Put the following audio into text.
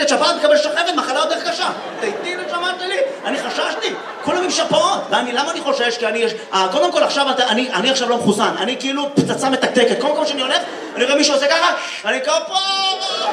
ילד שפעת, מקבל שחפת, מחלה יותר קשה. תהייתי נשמה שלי, אני חששתי. כולם עם שפעות. למה אני חושש? כי קודם כל עכשיו, אני עכשיו לא מחוסן. אני כאילו פצצה מתקתקת. קודם כל שאני הולך, אני רואה מישהו עושה ככה, אני כפה...